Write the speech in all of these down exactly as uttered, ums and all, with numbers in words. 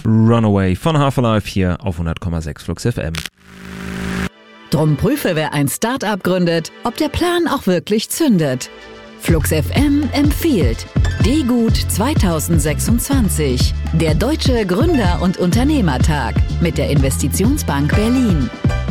Runaway von Half-Alive hier auf hundert Komma sechs Flux F M. Drum prüfe, wer ein Start-up gründet, ob der Plan auch wirklich zündet. Flux F M empfiehlt D-Gut zwanzig sechsundzwanzig, der Deutsche Gründer- und Unternehmertag mit der Investitionsbank Berlin.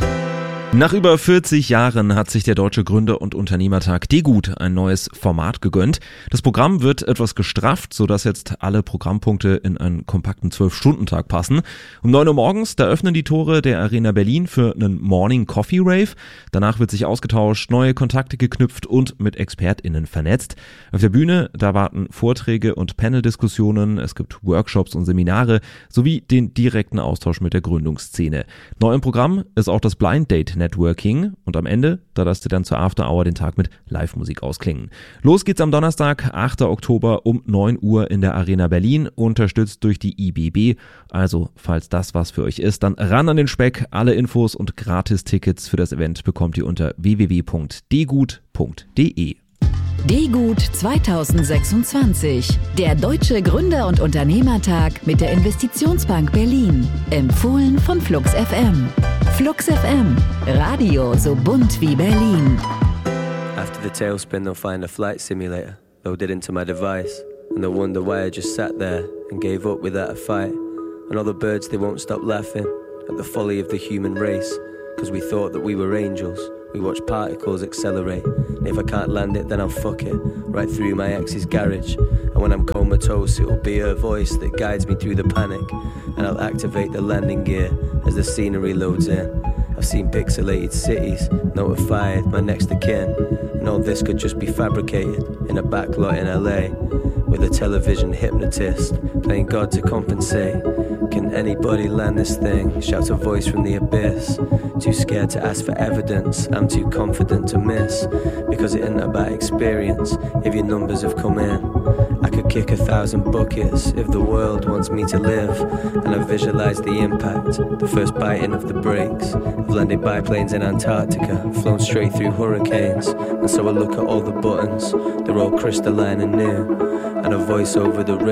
Nach über vierzig Jahren hat sich der Deutsche Gründer- und Unternehmertag D-Gut ein neues Format gegönnt. Das Programm wird etwas gestrafft, sodass jetzt alle Programmpunkte in einen kompakten zwölf-Stunden-Tag passen. Um neun Uhr morgens, da öffnen die Tore der Arena Berlin für einen Morning Coffee Rave. Danach wird sich ausgetauscht, neue Kontakte geknüpft und mit ExpertInnen vernetzt. Auf der Bühne, da warten Vorträge und Panel-Diskussionen, es gibt Workshops und Seminare sowie den direkten Austausch mit der Gründungsszene. Neu im Programm ist auch das Blind Date Networking und am Ende, da lasst ihr dann zur After Hour den Tag mit Live-Musik ausklingen. Los geht's am Donnerstag, achter Oktober um neun Uhr in der Arena Berlin, unterstützt durch die I B B. Also, falls das was für euch ist, dann ran an den Speck. Alle Infos und Gratis-Tickets für das Event bekommt ihr unter w w w punkt d gut punkt d e. D-Gut zwanzig sechsundzwanzig, der Deutsche Gründer- und Unternehmertag mit der Investitionsbank Berlin. Empfohlen von Flux F M. Flux F M, Radio so bunt wie Berlin. After the tailspin, they'll find a flight simulator loaded into my device, and they'll wonder why I just sat there and gave up without a fight. And all the birds, they won't stop laughing at the folly of the human race, cause we thought that we were angels. We watch particles accelerate, and if I can't land it, then I'll fuck it right through my ex's garage. And when I'm comatose, it'll be her voice that guides me through the panic, and I'll activate the landing gear as the scenery loads in. I've seen pixelated cities, notified my next of kin, and all this could just be fabricated in a backlot in L A, with a television hypnotist playing God to compensate. Can anybody land this thing? Shouts a voice from the abyss. Too scared to ask for evidence, I'm too confident to miss, because it isn't about experience if your numbers have come in. I could kick a thousand buckets if the world wants me to live, and I visualize the impact, the first biting of the brakes. I've landed biplanes in Antarctica, flown straight through hurricanes, and so I look at all the buttons, they're all crystalline and new, and a voice over the